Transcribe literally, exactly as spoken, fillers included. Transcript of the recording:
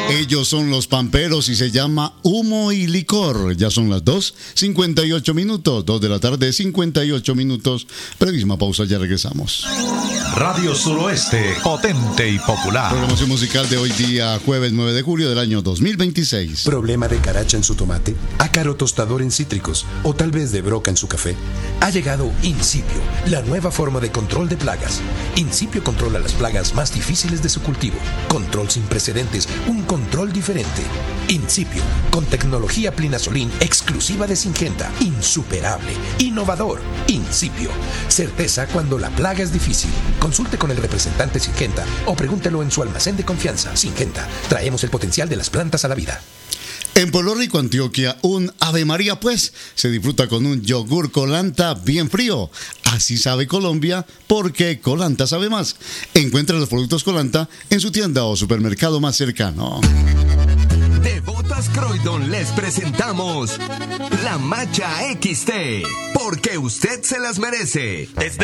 Ellos son los Pamperos y se llama Humo y Licor. Ya son las dos, cincuenta y ocho minutos, dos de la tarde, cincuenta y ocho minutos. Brevísima pausa, ya regresamos. Radio Suroeste, potente y popular. Programación musical de hoy día, jueves nueve de julio del año dos mil veintiséis. ¿Problema de caracha en su tomate? ¿Ácaro tostador en cítricos? ¿O tal vez de broca en su café? Ha llegado Incipio, la nueva forma de control de plagas. Incipio controla las plagas más difíciles de su cultivo. Control sin precedentes, un control diferente. Incipio, con tecnología Plinazolin exclusiva de Syngenta. Insuperable, innovador. Incipio, certeza cuando la plaga es difícil. Consulte con el representante Syngenta o pregúntelo en su almacén de confianza. Syngenta, traemos el potencial de las plantas a la vida. En Pueblo Rico, Antioquia, un Ave María, pues, se disfruta con un yogur Colanta bien frío. Así sabe Colombia, porque Colanta sabe más. Encuentra los productos Colanta en su tienda o supermercado más cercano. De Botas Croydon les presentamos La Macha X T, porque usted se las merece. Desde